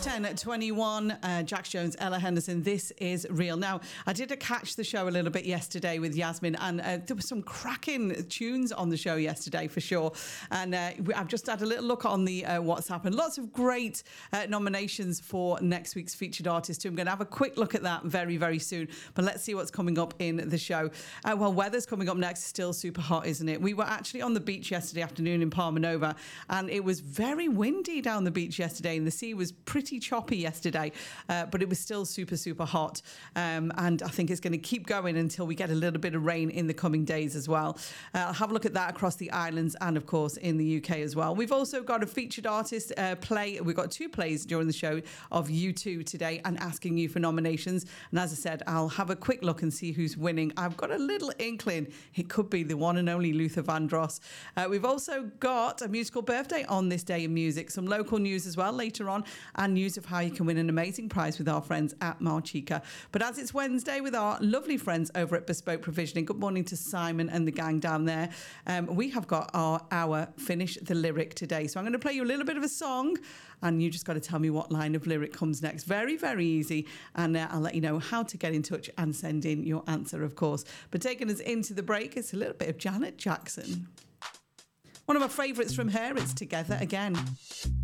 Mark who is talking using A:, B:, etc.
A: 10:21. Jax Jones, Ella Henderson. This is Real. Now, I did catch the show a little bit yesterday with Yasmin, and there were some cracking tunes on the show yesterday for sure. And I've just had a little look on the WhatsApp, and lots of great nominations for next week's featured artist too. I'm going to have a quick look at that very, very soon. But let's see what's coming up in the show. Well, weather's coming up next. Still super hot, isn't it? We were actually on the beach yesterday afternoon in Palma Nova, and it was very windy down the beach yesterday, and the sea was pretty choppy yesterday, but it was still super, super hot. And I think it's going to keep going until we get a little bit of rain in the coming days as well. I'll have a look at that across the islands and, of course, in the UK as well. We've also got a featured artist play. We've got 2 plays during the show of U2 today and asking you for nominations. And as I said, I'll have a quick look and see who's winning. I've got a little inkling it could be the one and only Luther Vandross. We've also got a musical birthday on this day in music, some local news as well later on, and news of how you can win an amazing prize with our friends at Marchica. But as it's Wednesday with our lovely friends over at Bespoke Provisioning, good morning to Simon and the gang down there. We have got our Finish the Lyric today. So I'm going to play you a little bit of a song, and you just got to tell me what line of lyric comes next. Very, very easy. And I'll let you know how to get in touch and send in your answer, of course. But taking us into the break, it's a little bit of Janet Jackson. One of my favourites from her, it's Together Again.